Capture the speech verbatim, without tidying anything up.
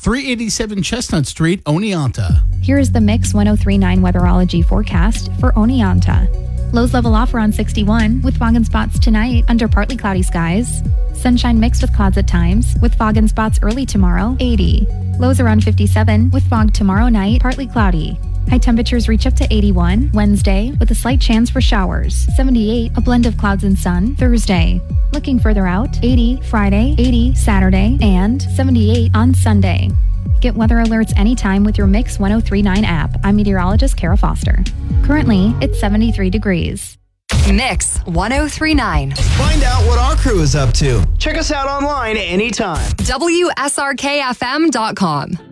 three eighty-seven Chestnut Street, Oneonta. Here is the Mix ten thirty-nine weatherology forecast for Oneonta. Lows level off around sixty-one with fog and spots tonight under partly cloudy skies. Sunshine mixed with clouds at times with fog and spots early tomorrow, eighty. Lows around fifty-seven with fog tomorrow night, partly cloudy. High temperatures reach up to eighty-one Wednesday with a slight chance for showers. seventy-eight, a blend of clouds and sun, Thursday. Looking further out, eighty Friday, eighty Saturday, and seventy-eight on Sunday. Get weather alerts anytime with your Mix ten thirty-nine app. I'm meteorologist Kara Foster. Currently, it's seventy-three degrees. Mix ten thirty-nine. Find out what our crew is up to. Check us out online anytime. W S R K F M dot com.